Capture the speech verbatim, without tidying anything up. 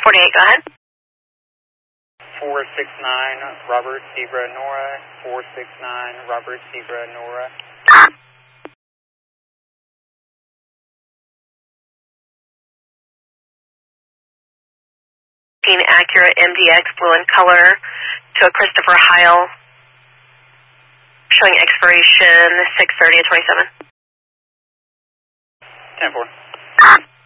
forty-eight, go ahead. four six nine, Robert Zebra Nora, four six nine, Robert Zebra Nora. Accurate M D X blue in color to a Christopher Heil, showing expiration six thirty of twenty-seven. ten four.